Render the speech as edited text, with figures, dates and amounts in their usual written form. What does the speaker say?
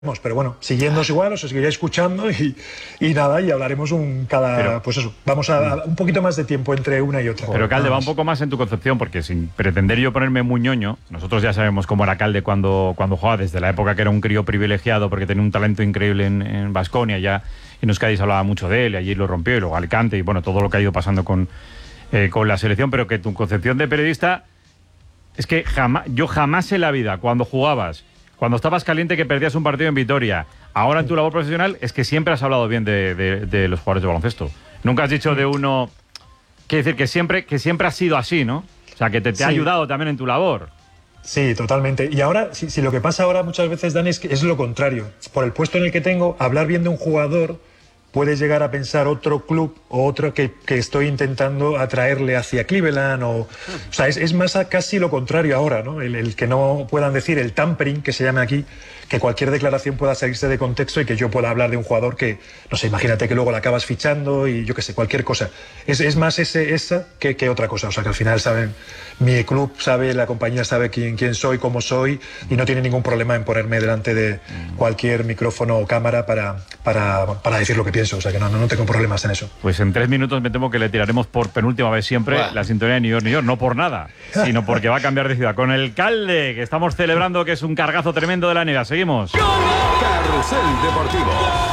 Pero bueno, siguiéndoos igual, os seguiré escuchando y nada, y hablaremos pues eso, vamos a un poquito más de tiempo entre una y otra. Pero Calde, va un poco más en tu concepción, porque sin pretender yo ponerme muy ñoño, nosotros ya sabemos cómo era Calde cuando jugaba, desde la época que era un crío privilegiado, porque tenía un talento increíble en Baskonia, ya en Euskadi se hablaba mucho de él, y allí lo rompió, y luego Alicante, y bueno, todo lo que ha ido pasando con la selección, pero que tu concepción de periodista es que yo jamás en la vida, cuando jugabas, cuando estabas caliente que perdías un partido en Vitoria, ahora en tu labor profesional, es que siempre has hablado bien de los jugadores de baloncesto. Nunca has dicho de uno... Quiere decir que siempre ha sido así, ¿no? O sea, que te ha ayudado también en tu labor. Sí, totalmente. Y ahora, si lo que pasa ahora muchas veces, Dani, es lo contrario. Por el puesto en el que tengo, hablar bien de un jugador puede llegar a pensar otro club o otro que estoy intentando atraerle hacia Cleveland. O sea, es más casi lo contrario ahora, ¿no? El que no puedan decir el tampering, que se llama aquí, que cualquier declaración pueda salirse de contexto y que yo pueda hablar de un jugador que, no sé, imagínate que luego la acabas fichando y yo qué sé, cualquier cosa. Es más esa que otra cosa. O sea, que al final saben, mi club sabe, la compañía sabe quién soy, cómo soy, y no tiene ningún problema en ponerme delante de cualquier micrófono o cámara para decir lo que pienso. O sea, que no tengo problemas en eso. Pues en 3 minutos me temo que le tiraremos por penúltima vez siempre la sintonía de New York, New York. No por nada, sino porque va a cambiar de ciudad. Con el Calde, que estamos celebrando, que es un cargazo tremendo de la NBA. Seguimos. Carrusel Deportivo.